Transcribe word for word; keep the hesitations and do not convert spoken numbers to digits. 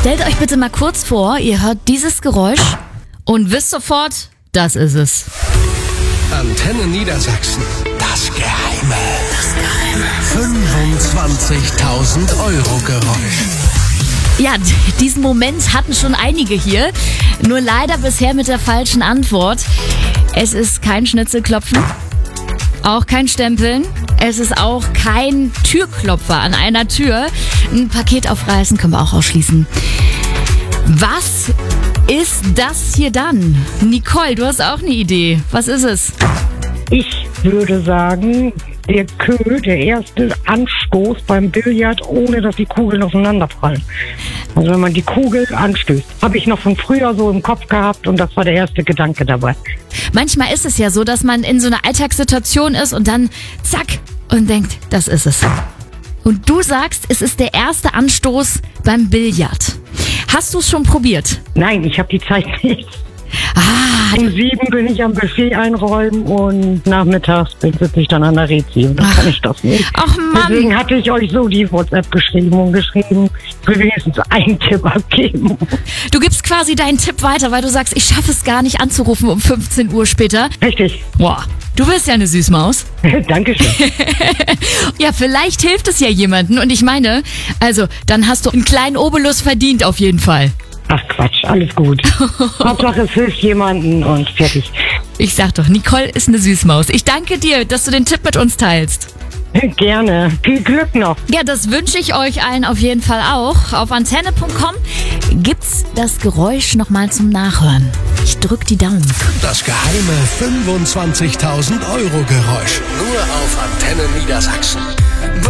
Stellt euch bitte mal kurz vor, ihr hört dieses Geräusch und wisst sofort, das ist es. Antenne Niedersachsen. Das geheime, das geheime fünfundzwanzigtausend Euro Geräusch. Ja, diesen Moment hatten schon einige hier, nur leider bisher mit der falschen Antwort. Es ist kein Schnitzelklopfen, auch kein Stempeln, es ist auch kein Türklopfer an einer Tür. Ein Paket aufreißen können wir auch ausschließen. Was ist das hier dann? Nicole, du hast auch eine Idee. Was ist es? Ich würde sagen, der Kö, der erste Anstoß beim Billard, ohne dass die Kugeln aufeinanderfallen. Also wenn man die Kugel anstößt. Habe ich noch von früher so im Kopf gehabt und das war der erste Gedanke dabei. Manchmal ist es ja so, dass man in so einer Alltagssituation ist und dann zack und denkt, das ist es. Und du sagst, es ist der erste Anstoß beim Billard. Hast du es schon probiert? Nein, ich habe die Zeit nicht. Ah, Um sieben bin ich am Buffet einräumen und nachmittags sitze ich dann an der Rezi und dann kann ich das nicht. ach Mann. Deswegen hatte ich euch so die WhatsApp geschrieben und geschrieben, ich will wenigstens einen Tipp abgeben. Du gibst quasi deinen Tipp weiter, weil du sagst, ich schaffe es gar nicht anzurufen um fünfzehn Uhr später. Richtig. Boah, du bist ja eine Süßmaus. Dankeschön. Ja, vielleicht hilft es ja jemanden. Und ich meine, also, dann hast du einen kleinen Obolus verdient auf jeden Fall. Ach Quatsch, alles gut. Hauptsache es hilft jemanden und fertig. Ich sag doch, Nicole ist eine Süßmaus. Ich danke dir, dass du den Tipp mit uns teilst. Gerne. Viel Glück noch. Ja, das wünsche ich euch allen auf jeden Fall auch. Auf antenne punkt com gibt's das Geräusch nochmal zum Nachhören. Ich drück die Daumen. Das geheime fünfundzwanzigtausend Euro Geräusch. Nur auf Antenne Niedersachsen.